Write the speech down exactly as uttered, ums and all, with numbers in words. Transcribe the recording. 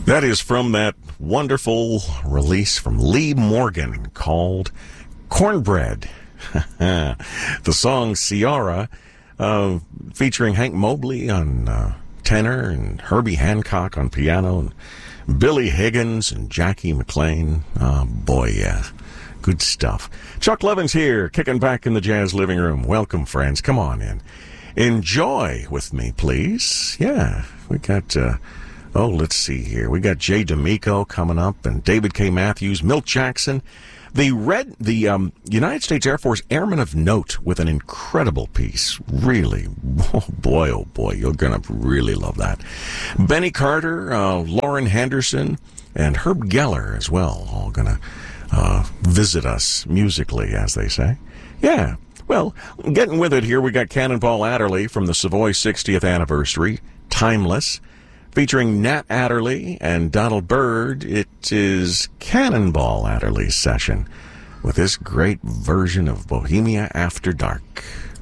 That is from that wonderful release from Lee Morgan called Cornbread. The song Ciara, uh, featuring Hank Mobley on uh, tenor and Herbie Hancock on piano and Billy Higgins and Jackie McLean. Oh, boy, yeah. Good stuff. Chuck Levins here, kicking back in the Jazz Living Room. Welcome, friends. Come on in. Enjoy with me, please. Yeah, we got... Uh, Oh, let's see here. We got Jay D'Amico coming up, and David K. Matthews, Milt Jackson, the red, the um, United States Air Force Airman of Note with an incredible piece. Really, oh boy, oh boy, you're gonna really love that. Benny Carter, uh, Lauren Henderson, and Herb Geller as well, all gonna uh, visit us musically, as they say. Yeah. Well, getting with it here, we got Cannonball Adderley from the Savoy sixtieth anniversary, Timeless. Featuring Nat Adderley and Donald Byrd, it is Cannonball Adderley's session with this great version of Bohemia After Dark.